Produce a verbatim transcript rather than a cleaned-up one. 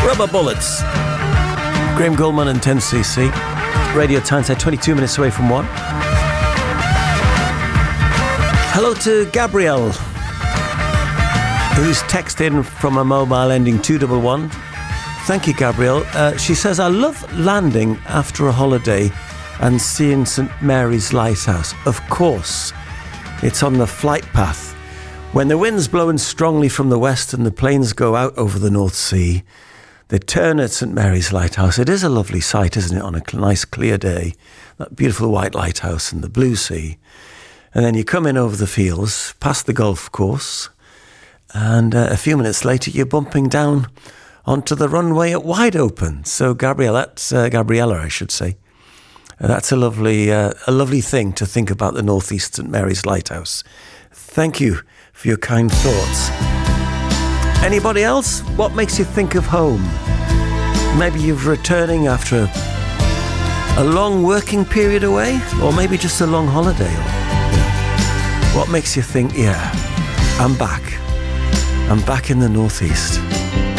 Rubber Bullets. Graham Gulman and ten C C. Radio Tyneside, twenty-two minutes away from one. Hello to Gabrielle, who's texted from a mobile ending two one one. Thank you, Gabrielle. Uh, she says, I love landing after a holiday and seeing St Mary's Lighthouse. Of course, it's on the flight path. When the wind's blowing strongly from the west and the planes go out over the North Sea, they turn at St Mary's Lighthouse. It is a lovely sight, isn't it, on a nice clear day? That beautiful white lighthouse and the blue sea. And then you come in over the fields, past the golf course, and uh, a few minutes later you're bumping down onto the runway at Wide Open. So Gabrielle, that's uh, Gabriella, I should say. Uh, that's a lovely, uh, a lovely thing to think about the Northeast St Mary's Lighthouse. Thank you for your kind thoughts. Anybody else? What makes you think of home? Maybe you're returning after a, a long working period away, or maybe just a long holiday. Or, you know, what makes you think, yeah, I'm back. I'm back in the Northeast.